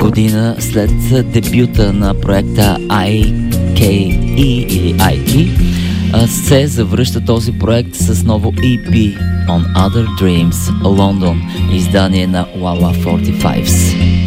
година след дебюта на проекта IKE или IKE се завръща този проект с ново EP On Other Dreams London, издание на Walla 45s.